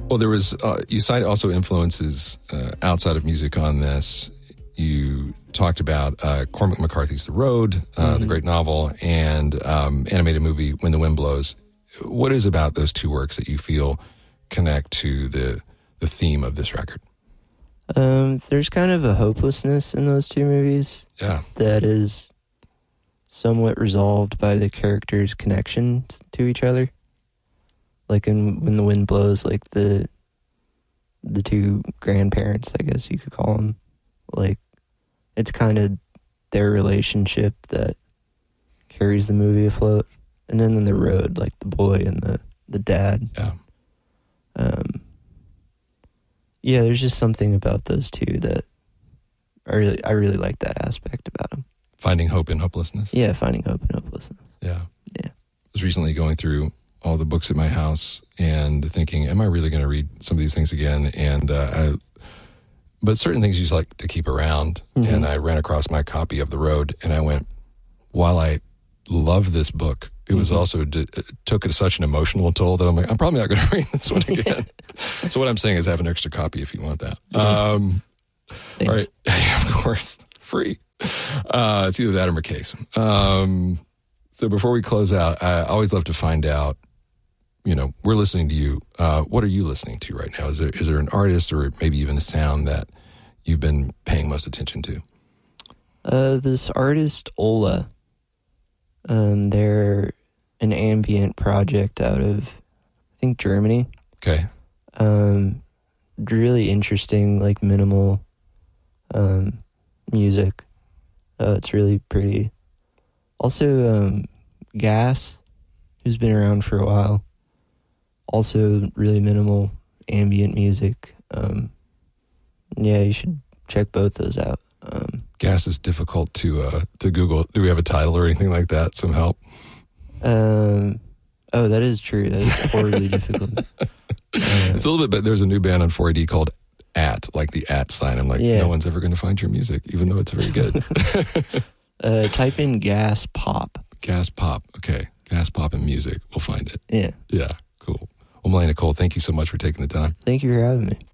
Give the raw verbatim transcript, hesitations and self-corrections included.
Well, there was, uh, you cited also influences uh, outside of music on this. You talked about uh, Cormac McCarthy's The Road, uh, mm-hmm. the great novel, and um, animated movie When the Wind Blows. What is about those two works that you feel connect to the the theme of this record? Um, there's kind of a hopelessness in those two movies. Yeah. That is somewhat resolved by the characters' connection to each other. Like in When the Wind Blows, like the the two grandparents, I guess you could call them, like it's kind of their relationship that carries the movie afloat. And then in The Road, like the boy and the, the dad. Yeah. Um, yeah, there's just something about those two that I really, I really like that aspect about them. Finding hope in hopelessness. Yeah, finding hope in hopelessness. Yeah. Yeah. I was recently going through all the books at my house and thinking, am I really going to read some of these things again? And uh, I, but certain things you just like to keep around. Mm-hmm. And I ran across my copy of The Road, and I went, while I love this book, it was mm-hmm. also it took it such an emotional toll that I'm like, I'm probably not going to read this one again. So what I'm saying is, have an extra copy if you want that. Mm-hmm. Um, all right, yeah, of course, free. Uh, it's either that or McCase. Um, so before we close out, I always love to find out. You know, we're listening to you. Uh, what are you listening to right now? Is there is there an artist or maybe even a sound that you've been paying most attention to? Uh, this artist Ola. Um, they're an ambient project out of, I think, Germany. Okay. Um, really interesting, like minimal, um, music. Uh, it's really pretty. Also, um, Gas, who's been around for a while. Also, really minimal ambient music. Um, yeah, you should check both those out. Um, Gas is difficult to uh, to Google. Do we have a title or anything like that? Some help? Um, oh, that is true. That is horribly difficult. Uh, it's a little bit, but there's a new band on four A D called At, like the at sign. I'm like, yeah. No one's ever going to find your music, even though it's very good. uh, type in Gas Pop. Gas Pop. Okay. Gas Pop and music. We'll find it. Yeah. Yeah. Cool. Well, Melanie Cole, thank you so much for taking the time. Thank you for having me.